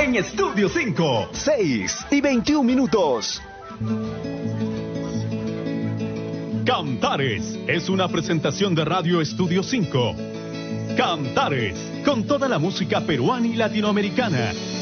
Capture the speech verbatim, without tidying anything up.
en Estudio cinco. seis y veintiún minutos. Cantares es una presentación de Radio Estudio cinco. Cantares, con toda la música peruana y latinoamericana.